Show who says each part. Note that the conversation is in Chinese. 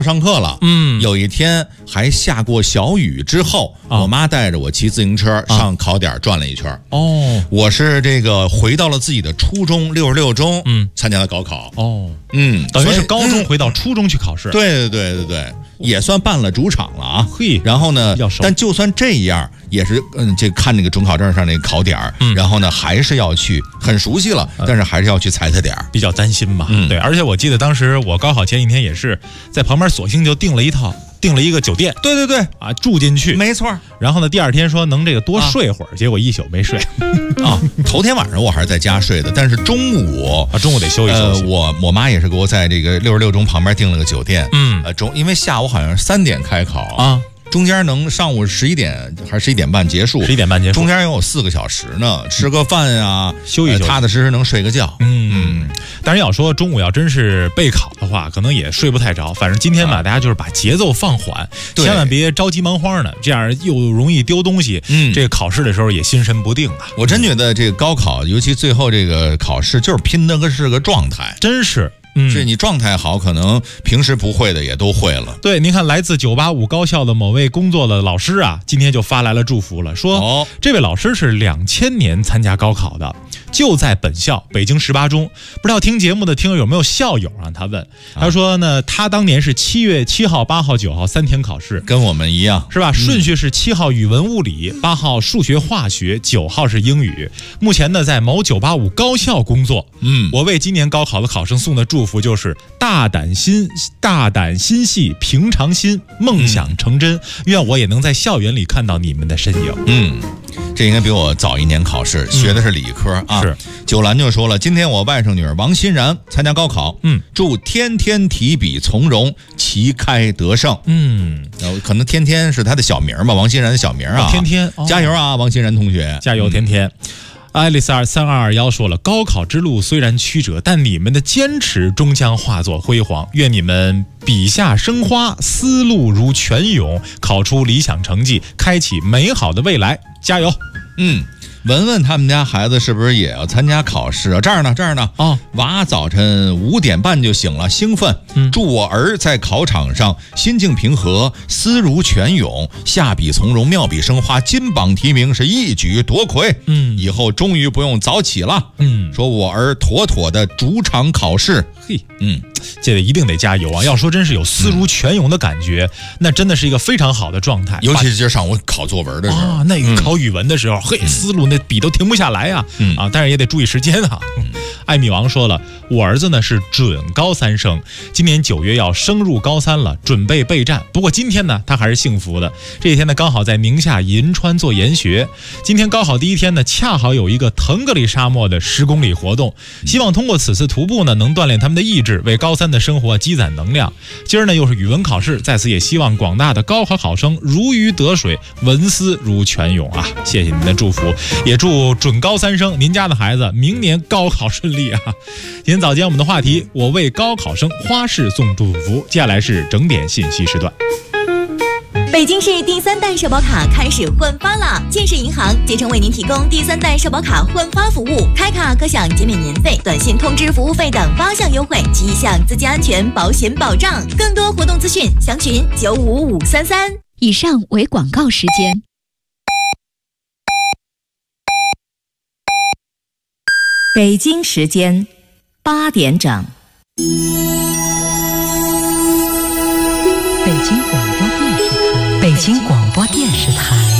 Speaker 1: 上课了。有一天还下过小雨之后，我妈带着我骑自行车上考点转了一圈。我是这个回到了自己的初中66中，参加了高考。
Speaker 2: 等于是高中回到初中去考试。
Speaker 1: 对，也算办了主场了啊。然后呢，但就算这样，也是这看这个准考证上那个考点，然后呢还是要去，很熟悉了，但是还是要去踩点，
Speaker 2: 比较担心嘛。对，而且我记得当时我高考前一天也是在旁边索性就订了一个酒店。
Speaker 1: 对
Speaker 2: 啊，住进去，
Speaker 1: 没错。
Speaker 2: 然后呢，第二天说能这个多睡会儿，结果一宿没睡。
Speaker 1: 头天晚上我还是在家睡的，但是中午
Speaker 2: 得休息休息。
Speaker 1: 我妈也是给我在这个66中旁边订了个酒店。因为下午好像是3点开考啊。中间能上午11点还是11点半结束？11点半结束，中间也有4个小时呢，吃个饭呀，
Speaker 2: 休息休息，
Speaker 1: 踏踏实实能睡个觉。
Speaker 2: 但是要说中午要真是备考的话，可能也睡不太着。反正今天吧，大家就是把节奏放缓，千万别着急忙慌的，这样又容易丢东西。这个考试的时候也心神不定啊。
Speaker 1: 我真觉得这个高考，尤其最后这个考试，就是拼的是个状态，
Speaker 2: 真是。
Speaker 1: 是你状态好，可能平时不会的也都会了。
Speaker 2: 对，您看来自985高校的某位工作的老师啊，今天就发来了祝福了，说这位老师是2000年参加高考的，就在本校北京18中。不知道听节目的听友有没有校友啊？他问，他说呢，他当年是7月7号、8号、9号3天考试，
Speaker 1: 跟我们一样，
Speaker 2: 是吧？顺序是7号语文物理，8号数学化学，9号是英语。目前呢，在某985高校工作。我为今年高考的考生送的祝福就是大胆心细，平常心，梦想成真。愿我也能在校园里看到你们的身影。
Speaker 1: 这应该比我早1年考试，学的是理科啊。是。九兰就说了，今天我外甥女儿王欣然参加高考，祝天天提笔从容，旗开得胜。可能天天是她的小名嘛，王欣然的小名啊。
Speaker 2: 天天，
Speaker 1: 加油啊，王欣然同学，
Speaker 2: 加油，天天。爱丽丝3221说了，高考之路虽然曲折，但你们的坚持终将化作辉煌。愿你们笔下生花，思路如泉涌，考出理想成绩，开启美好的未来。加油！
Speaker 1: 文文他们家孩子是不是也要参加考试啊？这儿呢娃早晨5点半就醒了，兴奋。祝我儿在考场上心境平和，思如泉涌，下笔从容，妙笔生花，金榜题名，是一举夺魁。以后终于不用早起了。说我儿妥妥的主场考试。
Speaker 2: 这一定得加油啊！要说真是有思如泉涌的感觉，那真的是一个非常好的状态。
Speaker 1: 尤其是今儿上午考作文的时候
Speaker 2: 那考语文的时候，思路那笔都停不下来呀。但是也得注意时间啊。艾米王说了，我儿子呢是准高3生，今年9月要升入高3了，准备备战。不过今天呢，他还是幸福的。这一天呢，刚好在宁夏银川做研学。今天高考第一天呢，恰好有一个腾格里沙漠的10公里活动，希望通过此次徒步呢，能锻炼他们的意志，为高3的生活积攒能量。今儿呢又是语文考试，在此也希望广大的高考考生如鱼得水，文思如泉涌啊！谢谢您的祝福，也祝准高3生您家的孩子明年高考顺利啊！今天早间我们的话题，我为高考生花式送祝福。接下来是整点信息时段。
Speaker 3: 北京市第3代社保卡开始换发了，建设银行竭诚为您提供第3代社保卡换发服务，开卡可享减免年费、短信通知服务费等8项优惠及1项资金安全保险保障。更多活动资讯详询95533。
Speaker 4: 以上为广告时间。
Speaker 3: 北京时间8点整。
Speaker 4: 北京广播电视台。